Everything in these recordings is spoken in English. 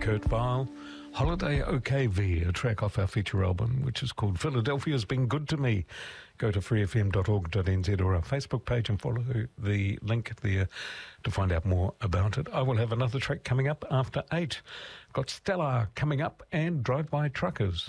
Kurt Vile, Holiday OKV, a track off our feature album, which is called Philadelphia's Been Good to Me. Go to freefm.org.nz or our Facebook page and follow the link there to find out more about it. I will have another track coming up after 8. Got Stella coming up and Drive-By Truckers.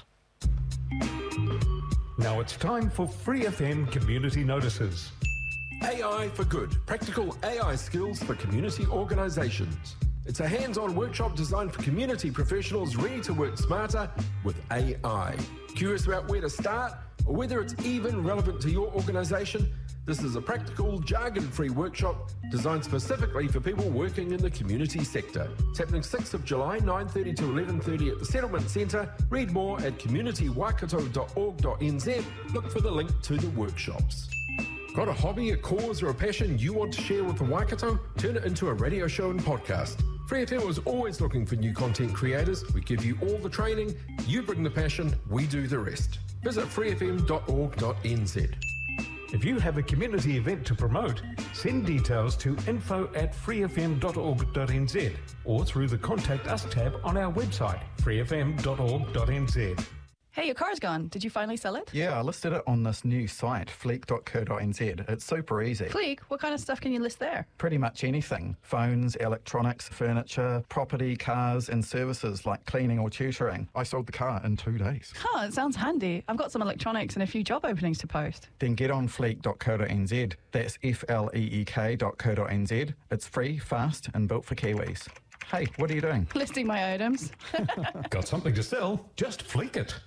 Now it's time for Free FM Community Notices. AI for Good, practical AI skills for community organisations. It's a hands-on workshop designed for community professionals ready to work smarter with AI. Curious about where to start or whether it's even relevant to your organisation? This is a practical, jargon-free workshop designed specifically for people working in the community sector. It's happening 6th of July, 9:30 to 11:30 at the Settlement Centre. Read more at communitywaikato.org.nz. Look for the link to the workshops. Got a hobby, a cause or a passion you want to share with the Waikato? Turn it into a radio show and podcast. Free FM is always looking for new content creators. We give you all the training, you bring the passion, we do the rest. Visit freefm.org.nz. If you have a community event to promote, send details to info@freefm.org.nz or through the Contact Us tab on our website, freefm.org.nz. Hey, your car's gone. Did you finally sell it? Yeah, I listed it on this new site, fleek.co.nz. It's super easy. Fleek? What kind of stuff can you list there? Pretty much anything. Phones, electronics, furniture, property, cars and services like cleaning or tutoring. I sold the car in 2 days. Huh, it sounds handy. I've got some electronics and a few job openings to post. Then get on fleek.co.nz. That's fleek.co.nz. It's free, fast and built for Kiwis. Hey, what are you doing? Listing my items. Got something to sell? Just fleek it.